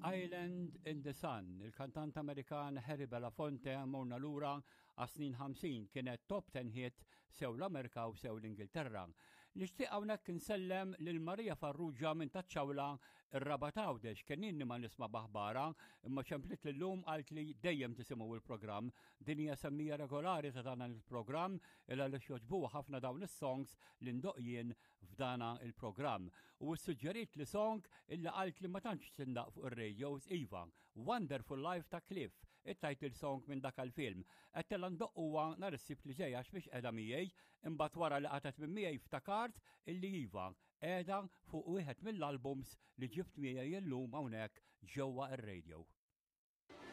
Island in the Sun, il-kantant Amerikan Harry Belafonte morna lura għas-snin 50 kienet top 10 hit sew l-Amerika u sew l-Ingilterra. Nixtieq hawnhekk insellem lil Marija Farrugia minn Taċċawla ir-Rabatawdex kien inni ma nisma' baħbara imma ċemplit lillum qalt li dejjem tisimgħu il-programm din hija semmija regolari ta' dan il-programm illa li jogħġbuha ħafna dawn is-songs li ndoqjien f'dana il-programm. U ssuġġerit li song illa qalt li ma tantx tindaq fuq ir-radios iva, Wonderful Life ta' Cliff, it-title song minn dak il-film. Qed ndoqquha nhar is-sibt li ġej għax biex qiegħda miegħi, imbagħad wara li qatet minn miegħi ftakart illi iva qiegħda fuq wieħed mill-albums li ġibt miegħi llum hawnhekk ġewwa ir-radio.